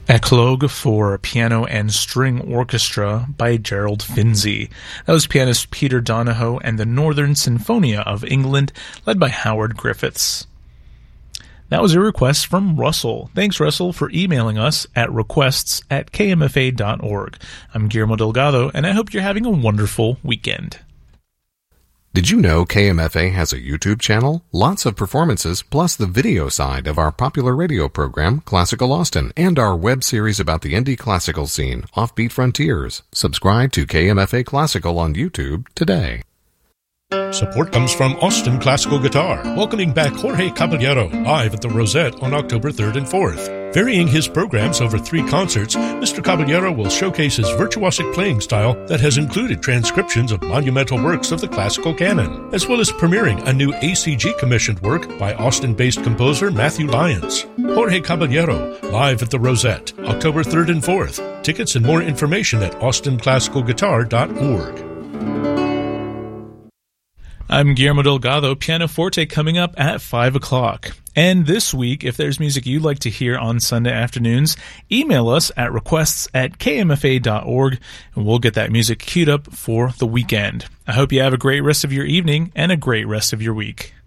Eclogue for Piano and String Orchestra by Gerald Finzi. That was pianist Peter Donahoe and the Northern Sinfonia of England, led by Howard Griffiths. That was a request from Russell. Thanks, Russell, for emailing us at requests@kmfa.org. I'm Guillermo Delgado, and I hope you're having a wonderful weekend. Did you know KMFA has a YouTube channel? Lots of performances, plus the video side of our popular radio program, Classical Austin, and our web series about the indie classical scene, Offbeat Frontiers. Subscribe to KMFA Classical on YouTube today. Support comes from Austin Classical Guitar, welcoming back Jorge Caballero live at the Rosette on October 3rd and 4th. Varying his programs over 3 concerts, Mr. Caballero will showcase his virtuosic playing style that has included transcriptions of monumental works of the classical canon, as well as premiering a new ACG-commissioned work by Austin-based composer Matthew Lyons. Jorge Caballero, live at the Rosette, October 3rd and 4th. Tickets and more information at austinclassicalguitar.org. I'm Guillermo Delgado, Pianoforte coming up at 5 o'clock. And this week, if there's music you'd like to hear on Sunday afternoons, email us at requests@kmfa.org, and we'll get that music queued up for the weekend. I hope you have a great rest of your evening and a great rest of your week.